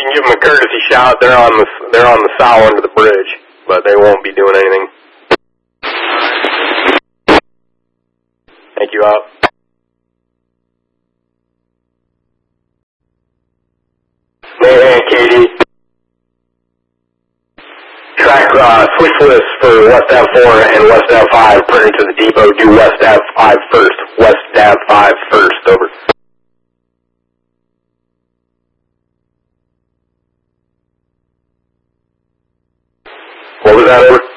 give them a courtesy shout. They're on the sow under the bridge, but they won't be doing anything. Thank you, out. Hey, Katie. Track switch list for West Ave 4 and West Ave 5. Printing to the depot. Do West Ave 5 first. West Ave 5 first. Over. What was that, over?